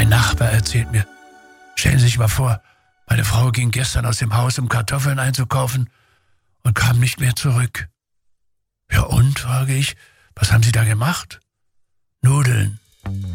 Ein Nachbar erzählt mir, stellen Sie sich mal vor, meine Frau ging gestern aus dem Haus, um Kartoffeln einzukaufen und kam nicht mehr zurück. Ja und, frage ich, was haben Sie da gemacht? Nudeln.